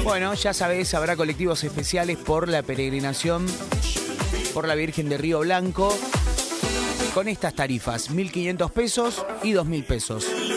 Bueno, ya sabés, habrá colectivos especiales por la peregrinación por la Virgen de Río Blanco con estas tarifas, 1.500 pesos y 2.000 pesos.